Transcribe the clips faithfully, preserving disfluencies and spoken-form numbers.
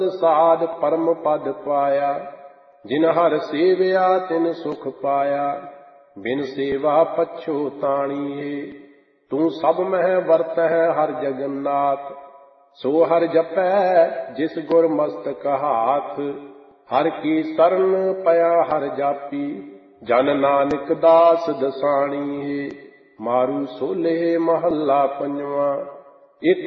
साध परम पद पाया। जिन हर सेवया तिन सुख पाया। बिन सेवा पछोताणीए। तू सब मह वर्त है हर जगन्नाथ। सो हर जपै जिस गुर मस्तक हाथ। हर की शरण पया हर जापी। जन नानक दास दसाणीए। मारू सोले महला पंजवा। एक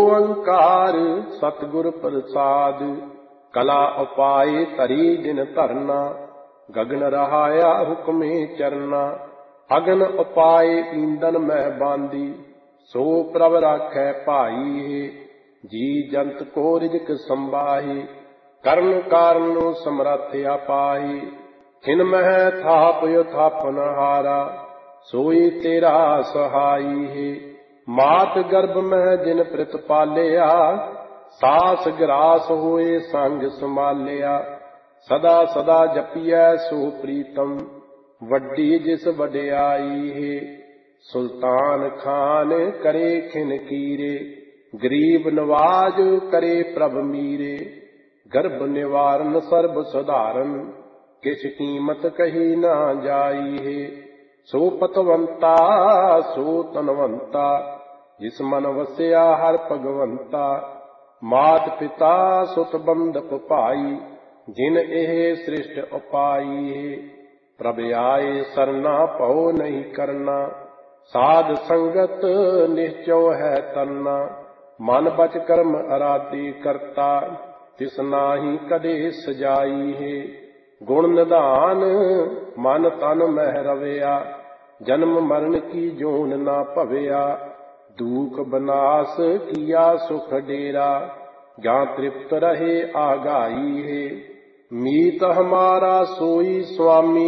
ओंकार सतगुर प्रसाद। कला उपाय तरी दिन धरना। गगन रहाया हुक्मे चरना। अगन उपाय ईंदन मह बांदी। सो प्रभ राखै भाई। जी जंत को रिजक संबाही। करण कारण समरथ अपाही। खिन मह थाप थापन हारा। सोई तेरा सहाई है। मात गर्भ में जिन प्रित पालिया। सास ग्रास होए संग संभालिया। सदा सदा जपिया सो प्रीतम। वड्डी जिस वड्याई है। सुल्तान खान करे खिन कीरे। गरीब नवाज करे प्रभ मीरे। गर्भ निवारण सर्ब सुधारन। किछ कीमत कही ना जाई है। सो पतवंता सो तनवंता। जिस मन वसिया हर भगवंता। मात पिता सुत बंधप भाई। जिन एह सृष्ट उपाई। प्रभ आए सरना पौ नहीं करना। साध संगत निश्चय है तरना। मन बच कर्म अराधी करता। तिस नाहि कदे सजाई है। गुण निधान मन तन मह रवया। जन्म मरण की जोन ना भवया। दुख बनास किया सुख डेरा। जहाँ तृप्त रहे आगाई है। मीत हमारा सोई स्वामी।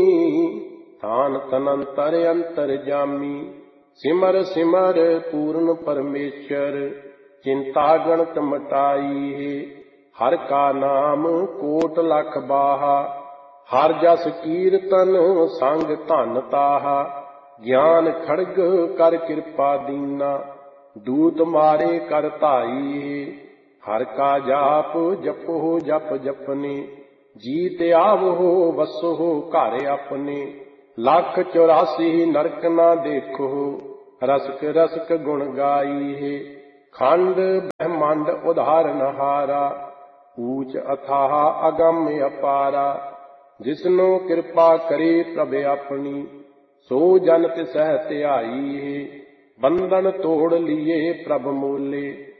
थान तनंतर अंतर जामी। सिमर सिमर पूर्ण परमेश्वर। चिंता गणत मटाई है। हर का नाम कोट लख बाहा। हर जस कीर्तन संग धन ताहा। ज्ञान खड़ग कर कृपा दीना। दूत मारे कर धाई। हर का जाप जपो जप जपने। जीत आवो वसो घर अपने। लाख चौरासी नरक ना देखो। रसक रसक गुण गाई है। खंड ब्रह्मांड उदाहरण हारा। ऊंच अथाह अगम अपारा। जिसनो कृपा करे प्रभ अपनी। सो जन तिसह ध्याई। बंधन तोड़ लिए प्रभ मोले।